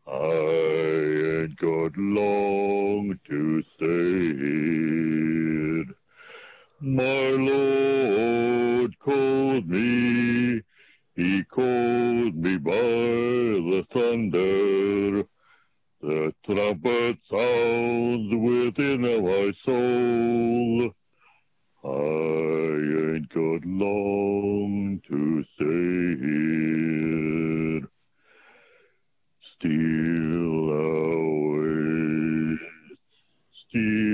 I ain't got long to say it. My Lord called me, he called me by the thunder. The trumpet sounds within my soul. I ain't got long to say it. Steal away, steal